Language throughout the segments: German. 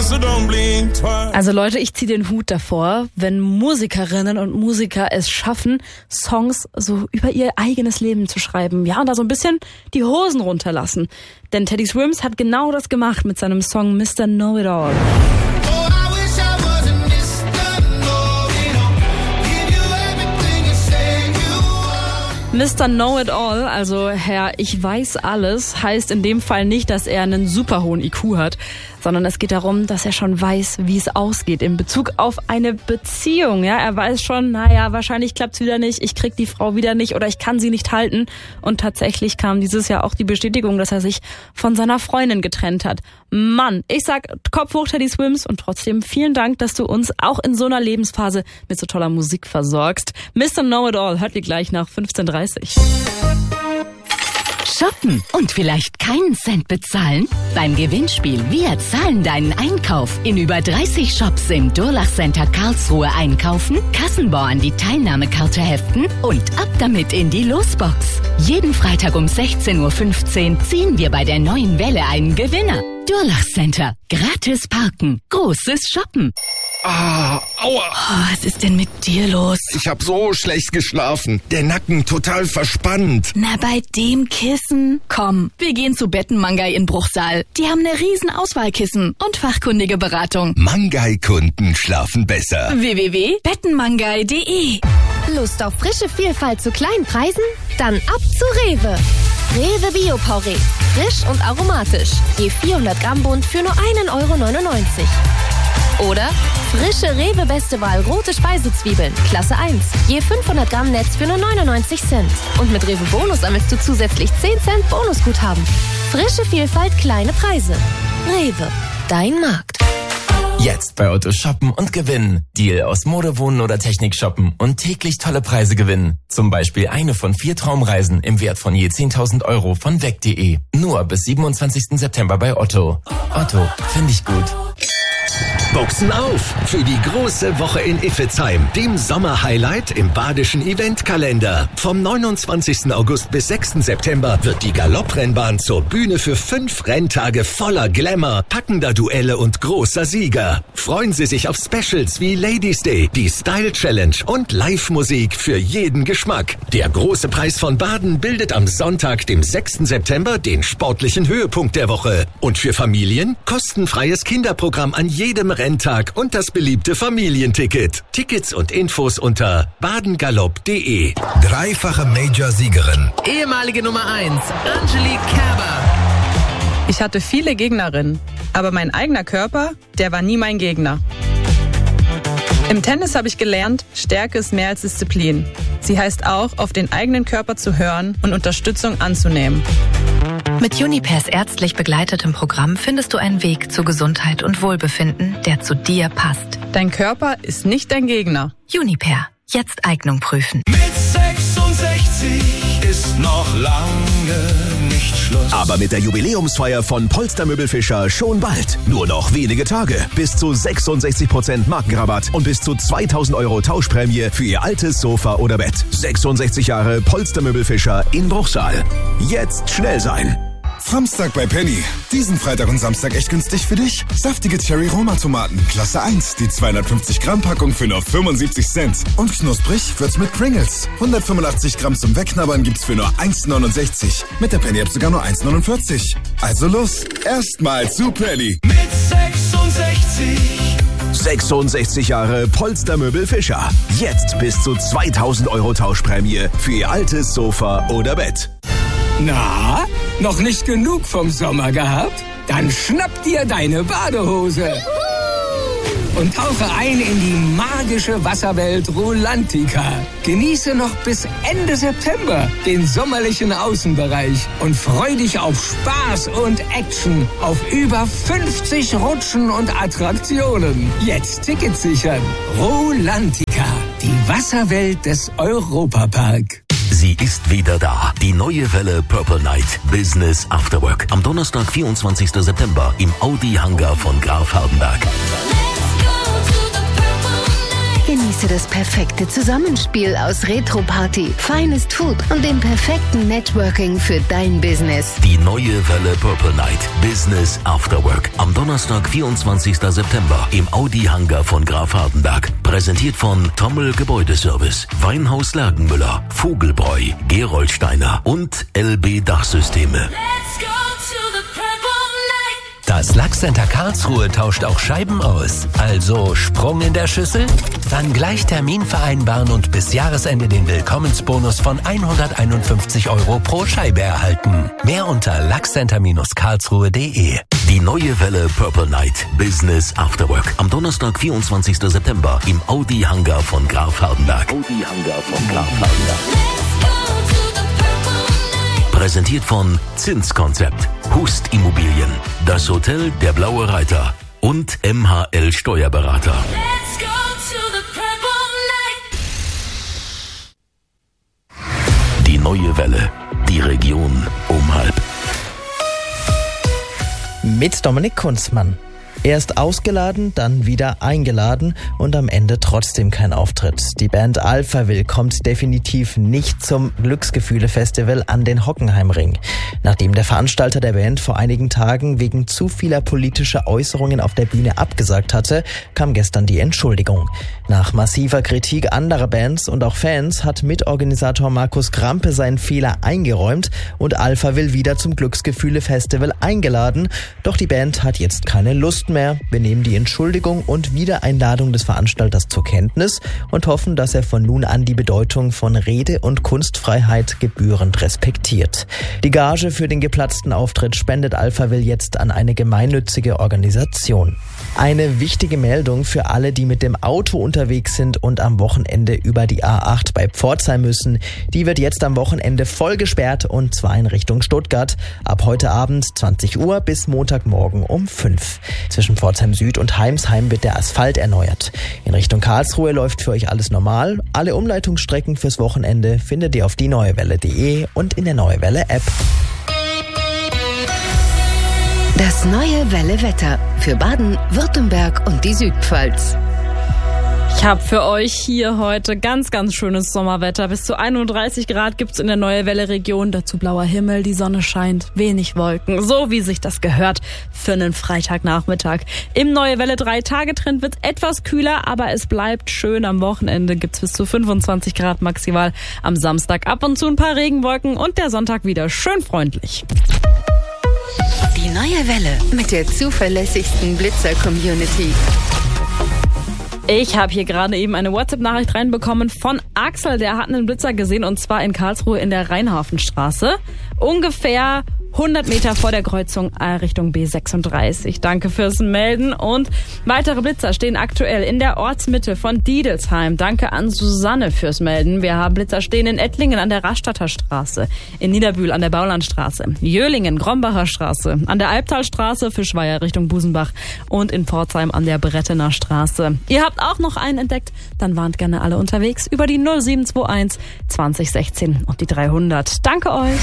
so don't blink twice. Also Leute, ich ziehe den Hut davor, wenn Musikerinnen und Musiker es schaffen, Songs so über ihr eigenes Leben zu schreiben. Ja, und da so ein bisschen die Hosen runterlassen. Denn Teddy Swims hat genau das gemacht mit seinem Song Mr. Know-It-All. Mr. Know-It-All, also Herr Ich weiß alles, heißt in dem Fall nicht, dass er einen super hohen IQ hat, sondern es geht darum, dass er schon weiß, wie es ausgeht in Bezug auf eine Beziehung. Ja, er weiß schon, naja, wahrscheinlich klappt's wieder nicht, ich krieg die Frau wieder nicht oder ich kann sie nicht halten. Und tatsächlich kam dieses Jahr auch die Bestätigung, dass er sich von seiner Freundin getrennt hat. Mann, ich sag Kopf hoch, Teddy Swims, und trotzdem vielen Dank, dass du uns auch in so einer Lebensphase mit so toller Musik versorgst. Mr. Know-It-All hört ihr gleich nach 15:30. Shoppen und vielleicht keinen Cent bezahlen? Beim Gewinnspiel Wir zahlen deinen Einkauf in über 30 Shops im Durlach Center Karlsruhe einkaufen, Kassenbon an die Teilnahmekarte heften und ab damit in die Losbox. Jeden Freitag um 16:15 Uhr ziehen wir bei der neuen Welle einen Gewinner. Durlach Center. Gratis parken. Großes Shoppen. Ah, aua. Oh, was ist denn mit dir los? Ich hab so schlecht geschlafen. Der Nacken total verspannt. Na, bei dem Kissen. Komm, wir gehen zu Bettenmangai in Bruchsal. Die haben eine riesen Auswahlkissen und fachkundige Beratung. Mangai-Kunden schlafen besser. www.bettenmangai.de. Lust auf frische Vielfalt zu kleinen Preisen? Dann ab zu Rewe. Rewe Bio-Porree. Frisch und aromatisch. Je 400 Gramm Bund für nur 1,99 €. Oder frische Rewe Beste Wahl rote Speisezwiebeln, Klasse 1. Je 500 Gramm Netz für nur 99 Cent. Und mit Rewe Bonus sammelst du zusätzlich 10 Cent Bonusguthaben. Frische Vielfalt, kleine Preise. Rewe, dein Markt. Jetzt bei Otto shoppen und gewinnen. Deal aus Mode, Wohnen oder Technik shoppen und täglich tolle Preise gewinnen. Zum Beispiel eine von 4 Traumreisen im Wert von je 10.000 € von weg.de. Nur bis 27. September bei Otto. Otto, finde ich gut. Boxen auf für die große Woche in Iffezheim, dem Sommerhighlight im badischen Eventkalender. Vom 29. August bis 6. September wird die Galopprennbahn zur Bühne für 5 Renntage voller Glamour, packender Duelle und großer Sieger. Freuen Sie sich auf Specials wie Ladies Day, die Style Challenge und Live-Musik für jeden Geschmack. Der große Preis von Baden bildet am Sonntag, dem 6. September, den sportlichen Höhepunkt der Woche. Und für Familien kostenfreies Kinderprogramm an jedem Renntag und das beliebte Familienticket. Tickets und Infos unter badengalopp.de. Dreifache Major-Siegerin. Ehemalige Nummer 1, Angelique Kerber. Ich hatte viele Gegnerinnen, aber mein eigener Körper, der war nie mein Gegner. Im Tennis habe ich gelernt, Stärke ist mehr als Disziplin. Sie heißt auch, auf den eigenen Körper zu hören und Unterstützung anzunehmen. Mit Junipers ärztlich begleitetem Programm findest du einen Weg zu Gesundheit und Wohlbefinden, der zu dir passt. Dein Körper ist nicht dein Gegner. Juniper. Jetzt Eignung prüfen. Mit 66 ist noch lange nicht Schluss. Aber mit der Jubiläumsfeier von Polstermöbel Fischer schon bald. Nur noch wenige Tage. Bis zu 66% Markenrabatt und bis zu 2.000 € Tauschprämie für Ihr altes Sofa oder Bett. 66 Jahre Polstermöbel Fischer in Bruchsal. Jetzt schnell sein. Samstag bei Penny. Diesen Freitag und Samstag echt günstig für dich. Saftige Cherry-Roma-Tomaten, Klasse 1. Die 250 Gramm Packung für nur 75 Cent. Und knusprig wird's mit Pringles. 185 Gramm zum Wegknabbern gibt's für nur 1,69. Mit der Penny-App sogar nur 1,49. Also los, erstmal zu Penny. Mit 66. 66 Jahre Polstermöbel Fischer. Jetzt bis zu 2.000 € Tauschprämie für Ihr altes Sofa oder Bett. Na, noch nicht genug vom Sommer gehabt? Dann schnapp dir deine Badehose und tauche ein in die magische Wasserwelt Rolantica. Genieße noch bis Ende September den sommerlichen Außenbereich und freu dich auf Spaß und Action auf über 50 Rutschen und Attraktionen. Jetzt Tickets sichern. Rolantica, die Wasserwelt des Europapark. Sie ist wieder da. Die neue Welle Purple Night Business After Work. Am Donnerstag, 24. September im Audi Hangar von Graf Hardenberg. Genieße Genieße das perfekte Zusammenspiel aus Retro-Party, Finest Food und dem perfekten Networking für dein Business. Die neue Welle Purple Night Business After Work am Donnerstag, 24. September im Audi-Hangar von Graf Hardenberg. Präsentiert von Tommel Gebäudeservice, Weinhaus Lergenmüller, Vogelbräu, Geroldsteiner und LB Dachsysteme. Das Lachs-Center Karlsruhe tauscht auch Scheiben aus. Also Sprung in der Schüssel? Dann gleich Termin vereinbaren und bis Jahresende den Willkommensbonus von 151 € pro Scheibe erhalten. Mehr unter lachscenter-karlsruhe.de. Die neue Welle Purple Night Business After Work am Donnerstag, 24. September im Audi-Hangar von Graf Hardenberg. Präsentiert von Zinskonzept, Hust Immobilien, das Hotel Der Blaue Reiter und MHL Steuerberater. Die neue Welle, die Region um halb. Mit Dominik Kunzmann. Erst ausgeladen, dann wieder eingeladen und am Ende trotzdem kein Auftritt. Die Band Alphaville kommt definitiv nicht zum Glücksgefühle-Festival an den Hockenheimring. Nachdem der Veranstalter der Band vor einigen Tagen wegen zu vieler politischer Äußerungen auf der Bühne abgesagt hatte, kam gestern die Entschuldigung. Nach massiver Kritik anderer Bands und auch Fans hat Mitorganisator Markus Krampe seinen Fehler eingeräumt und Alphaville wieder zum Glücksgefühle-Festival eingeladen. Doch die Band hat jetzt keine Lust mehr. Wir nehmen die Entschuldigung und Wiedereinladung des Veranstalters zur Kenntnis und hoffen, dass er von nun an die Bedeutung von Rede- und Kunstfreiheit gebührend respektiert. Die Gage für den geplatzten Auftritt spendet Alphaville jetzt an eine gemeinnützige Organisation. Eine wichtige Meldung für alle, die mit dem Auto unterwegs sind und am Wochenende über die A8 bei Pforzheim müssen. Die wird jetzt am Wochenende voll gesperrt und zwar in Richtung Stuttgart. Ab heute Abend 20 Uhr bis Montagmorgen um 5. Zwischen Pforzheim Süd und Heimsheim wird der Asphalt erneuert. In Richtung Karlsruhe läuft für euch alles normal. Alle Umleitungsstrecken fürs Wochenende findet ihr auf dieneuewelle.de und in der Neue Welle App. Das Neue Welle Wetter für Baden, Württemberg und die Südpfalz. Ich habe für euch hier heute ganz, ganz schönes Sommerwetter. Bis zu 31 Grad gibt's in der Neue Welle Region. Dazu blauer Himmel, die Sonne scheint, wenig Wolken. So wie sich das gehört für einen Freitagnachmittag. Im Neue Welle 3-Tage-Trend wird's etwas kühler, aber es bleibt schön. Am Wochenende gibt's bis zu 25 Grad maximal. Am Samstag ab und zu ein paar Regenwolken und der Sonntag wieder schön freundlich. Die Neue Welle mit der zuverlässigsten Blitzer-Community. Ich habe hier gerade eben eine WhatsApp-Nachricht reinbekommen von Axel, der hat einen Blitzer gesehen und zwar in Karlsruhe in der Rheinhafenstraße. Ungefähr 100 Meter vor der Kreuzung Richtung B36. Danke fürs Melden. Und weitere Blitzer stehen aktuell in der Ortsmitte von Diedelsheim. Danke an Susanne fürs Melden. Wir haben Blitzer stehen in Ettlingen an der Rastatter Straße, in Niederbühl an der Baulandstraße, Jöhlingen, Grombacher Straße, an der Albtalstraße, Fischweier Richtung Busenbach und in Pforzheim an der Brettener Straße. Ihr habt auch noch einen entdeckt? Dann warnt gerne alle unterwegs über die 0721 2016 und die 300. Danke euch.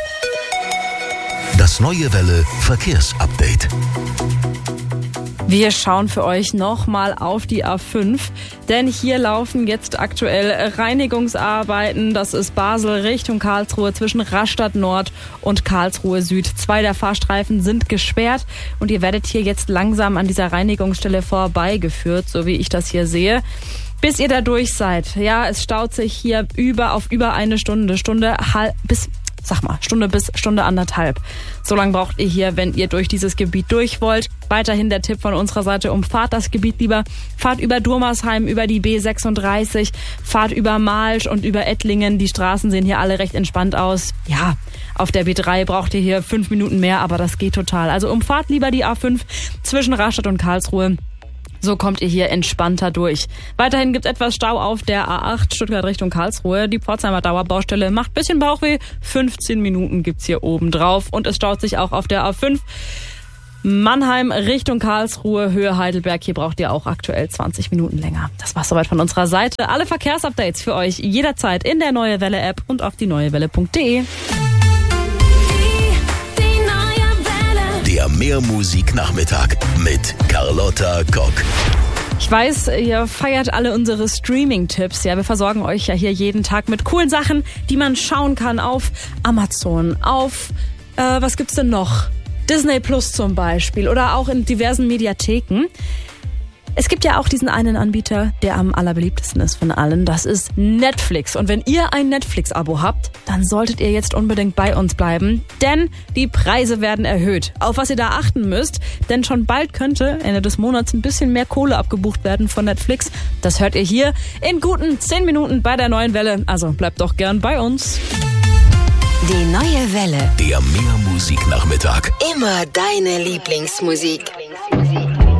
Das Neue Welle Verkehrsupdate. Wir schauen für euch nochmal auf die A5, denn hier laufen jetzt aktuell Reinigungsarbeiten. Das ist Basel Richtung Karlsruhe zwischen Rastatt Nord und Karlsruhe Süd. 2 der Fahrstreifen sind gesperrt und ihr werdet hier jetzt langsam an dieser Reinigungsstelle vorbeigeführt, so wie ich das hier sehe. Bis ihr da durch seid. Ja, es staut sich hier auf über eine Stunde bis Stunde anderthalb. So lange braucht ihr hier, wenn ihr durch dieses Gebiet durch wollt. Weiterhin der Tipp von unserer Seite, umfahrt das Gebiet lieber. Fahrt über Durmersheim, über die B36, fahrt über Malsch und über Ettlingen. Die Straßen sehen hier alle recht entspannt aus. Ja, auf der B3 braucht ihr hier 5 Minuten mehr, aber das geht total. Also umfahrt lieber die A5 zwischen Rastatt und Karlsruhe. So kommt ihr hier entspannter durch. Weiterhin gibt's etwas Stau auf der A8 Stuttgart Richtung Karlsruhe. Die Pforzheimer Dauerbaustelle macht bisschen Bauchweh. 15 Minuten gibt's hier oben drauf. Und es staut sich auch auf der A5 Mannheim Richtung Karlsruhe, Höhe Heidelberg. Hier braucht ihr auch aktuell 20 Minuten länger. Das war's soweit von unserer Seite. Alle Verkehrsupdates für euch jederzeit in der Neue Welle App und auf dieneuewelle.de. Der Mehrmusik-Nachmittag mit Carlotta Kock. Ich weiß, ihr feiert alle unsere Streaming-Tipps. Ja, wir versorgen euch ja hier jeden Tag mit coolen Sachen, die man schauen kann auf Amazon, auf, was gibt's denn noch? Disney Plus zum Beispiel oder auch in diversen Mediatheken. Es gibt ja auch diesen einen Anbieter, der am allerbeliebtesten ist von allen. Das ist Netflix. Und wenn ihr ein Netflix-Abo habt, dann solltet ihr jetzt unbedingt bei uns bleiben, denn die Preise werden erhöht. Auf was ihr da achten müsst, denn schon bald könnte Ende des Monats ein bisschen mehr Kohle abgebucht werden von Netflix. Das hört ihr hier in guten 10 Minuten bei der neuen Welle. Also bleibt doch gern bei uns. Die neue Welle. Der Mehr-Musik-Nachmittag. Immer deine Lieblingsmusik.